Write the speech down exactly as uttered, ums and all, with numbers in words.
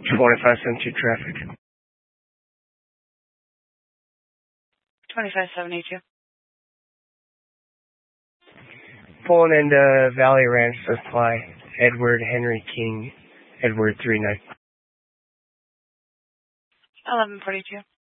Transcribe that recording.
twenty-five seventy-two traffic. twenty-five seventy-two. Pulling into Valley Ranch Supply, Edward Henry King, Edward three nine. eleven forty-two.